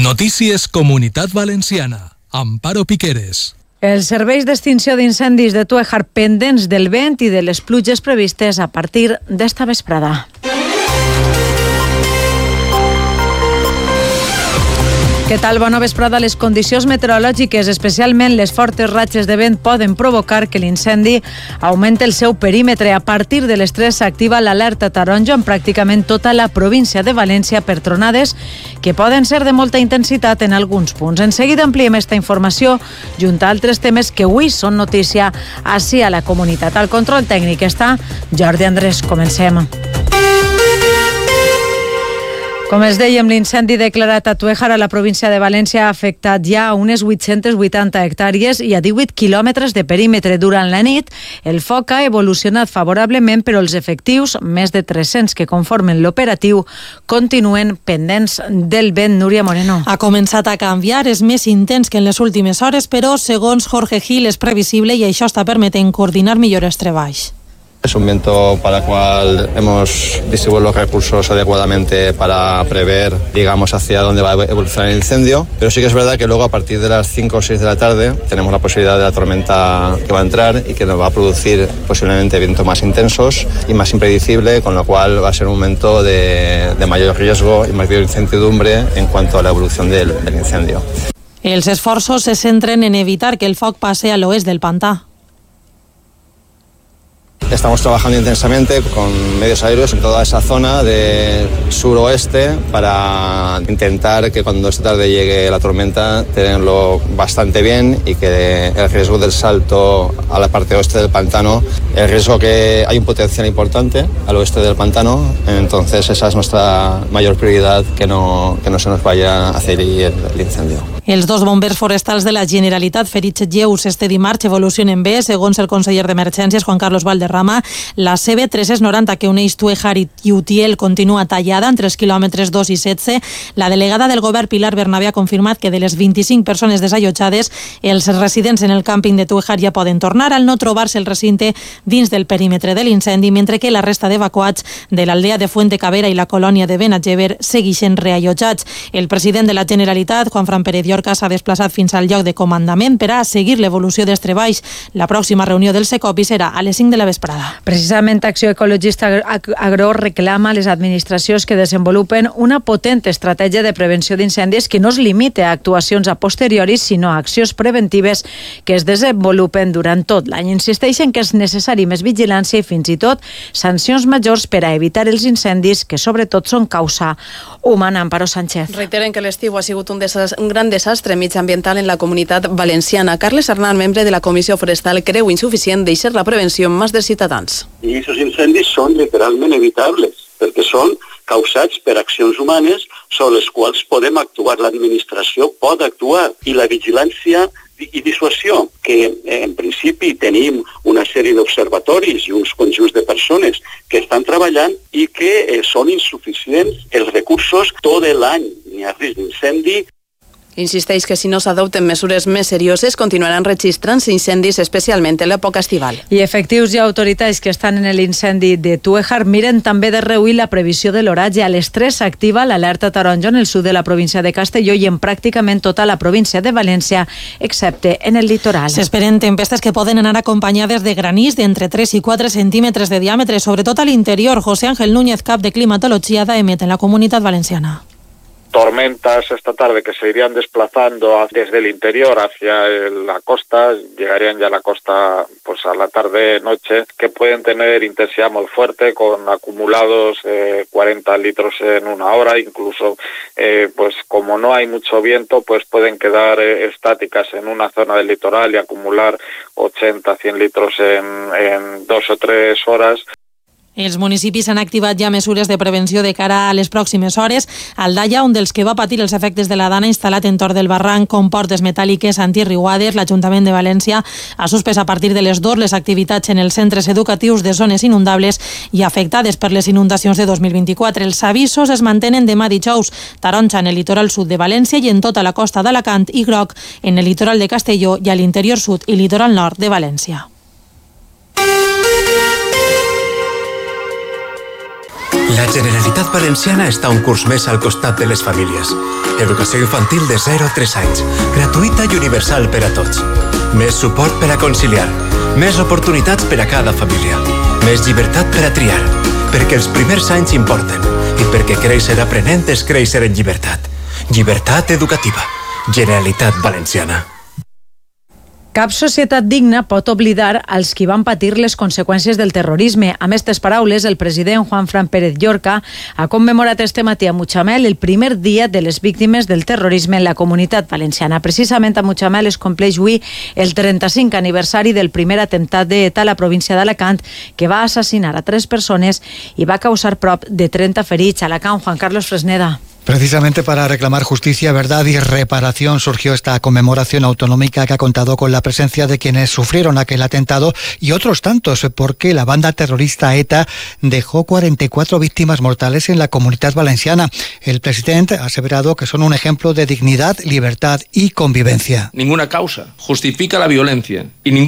Notícies Comunitat Valenciana. Amparo Piqueres. Els serveis d'extinció d'incendis de Tuejar pendents del vent i de les pluges previstes a partir d'esta vesprada. Què tal? Bona vesprada. Les condicions meteorològiques, especialment les fortes ratxes de vent, poden provocar que l'incendi augmenti el seu perímetre. A partir de les 3 s'activa l'alerta taronja en pràcticament tota la província de València per tronades que poden ser de molta intensitat en alguns punts. En seguida ampliem esta informació junt a altres temes que avui són notícia ací a la comunitat. Al control tècnic està Jordi Andrés. Comencem. Com els dèiem, l'incendi declarat a Tuejar a la província de València ha afectat ja unes 880 hectàrees i a 18 quilòmetres de perímetre. Durant la nit, el foc ha evolucionat favorablement, però els efectius, més de 300 que conformen l'operatiu, continuen pendents del vent. Núria Moreno. Ha començat a canviar, és més intens que en les últimes hores, però segons Jorge Gil és previsible i això està permetent coordinar millor els treballs. Es un viento para el cual hemos distribuido los recursos adecuadamente para prever, digamos, hacia dónde va a evolucionar el incendio. Pero sí que es verdad que luego a partir de las 5 o 6 de la tarde tenemos la posibilidad de la tormenta que va a entrar y que nos va a producir posiblemente vientos más intensos y más impredecible, con lo cual va a ser un momento de mayor riesgo y mayor incertidumbre en cuanto a la evolución del incendio. Els esforços se centren en evitar que el foc passe a l'oest del pantà. Estamos trabajando intensamente con medios aéreos en toda esa zona de suroeste para intentar que cuando esta tarde llegue la tormenta tenerlo bastante bien y que el riesgo del salto a la parte oeste del pantano, el riesgo que hay un potencial importante al oeste del pantano, entonces esa es nuestra mayor prioridad, que no se nos vaya a hacer el incendio. Els 2 bombers forestals de la Generalitat ferits lleus este dimarts evolucionen bé. Segons el conseller d'Emergències, Juan Carlos Valderrama, la CB390 que uneix Tuejar i Utiel continua tallada entre els quilòmetres 2 i 16. La delegada del govern, Pilar Bernabé, ha confirmat que de les 25 persones desallotjades, els residents en el càmping de Tuejar ja poden tornar al no trobar-se el recinte dins del perímetre de l'incendi, mentre que la resta d'evacuats de l'aldea de Fuente Cavera i la colònia de Benatgever segueixen reallotjats. El president de la Generalitat, Juanfran Pérez Llorca, s'ha desplaçat fins al lloc de comandament per a seguir l'evolució dels treballs. La pròxima reunió del Secopi serà a les 5 de la vesprada. Precisament Acció Ecologista Agro reclama a les administracions que desenvolupen una potent estratègia de prevenció d'incendis que no es limite a actuacions a posteriori, sinó a accions preventives que es desenvolupen durant tot l'any. Insisteixen que és necessari més vigilància i fins i tot sancions majors per a evitar els incendis que sobretot són causa humana. Amparo Sánchez. Reiteren que l'estiu ha sigut un gran desastre mitjanambiental en la comunitat valenciana. Carles Arnal, membre de la Comissió Forestal, creu insuficient deixar la prevenció en mans dels ciutadans. I aquests incendis són literalment evitables, perquè són causats per accions humanes sobre les quals podem actuar, l'administració pot actuar, i la vigilància i dissuasió, que en principi tenim una sèrie d'observatoris i uns conjunts de persones que estan treballant i que són insuficients els recursos tot l'any. N'hi ha risc d'incendi. Insisteix que si no s'adopten mesures més serioses continuaran registrant-se incendis, especialment en l'època estival. I efectius i autoritats que estan en l'incendi de Tuejar miren també de reduir la previsió de l'oratge. A les 3 s'activa l'alerta taronja en el sud de la província de Castelló i en pràcticament tota la província de València, excepte en el litoral. S'esperen tempestes que poden anar acompanyades de granís d'entre 3 i 4 centímetres de diàmetre, sobretot a l'interior. José Ángel Núñez, cap de climatología d'AEMET en la Comunitat Valenciana. Tormentas esta tarde que se irían desplazando desde el interior hacia la costa, llegarían ya a la costa pues a la tarde-noche, que pueden tener intensidad muy fuerte, con acumulados 40 litros en una hora, incluso pues como no hay mucho viento, pues pueden quedar estáticas en una zona del litoral y acumular 80-100 litros en 2 o 3 horas. Els municipis han activat ja mesures de prevenció de cara a les pròximes hores. Aldaia, un dels que va patir els efectes de la dana, instal·lat entorn del barranc com portes metàl·liques antirriuades, l'Ajuntament de València ha suspès a partir de les 2 les activitats en els centres educatius de zones inundables i afectades per les inundacions de 2024. Els avisos es mantenen demà dijous, taronja en el litoral sud de València i en tota la costa d'Alacant i groc en el litoral de Castelló i a l'interior sud i litoral nord de València. La Generalitat Valenciana està un curs més al costat de les famílies. Educació infantil de 0 a 3 anys, gratuïta i universal per a tots. Més suport per a conciliar, més oportunitats per a cada família, més llibertat per a triar, perquè els primers anys importen i perquè créixer aprenent és créixer en llibertat. Llibertat educativa. Generalitat Valenciana. Cap societat digna pot oblidar els qui van patir les conseqüències del terrorisme. Amb aquestes paraules, el president Juanfran Pérez Llorca ha commemorat este matí a Mutxamel el primer dia de les víctimes del terrorisme en la Comunitat Valenciana. Precisament a Mutxamel es compleix avui el 35 aniversari del primer atemptat d'ETA a la província d'Alacant, que va assassinar a 3 persones i va causar prop de 30 ferits. A Alacant, Juan Carlos Fresneda. Precisamente para reclamar justicia, verdad y reparación surgió esta conmemoración autonómica que ha contado con la presencia de quienes sufrieron aquel atentado y otros tantos, porque la banda terrorista ETA dejó 44 víctimas mortales en la Comunitat Valenciana. El presidente ha aseverado que son un ejemplo de dignidad, libertad y convivencia. Ninguna causa justifica la violencia y ningún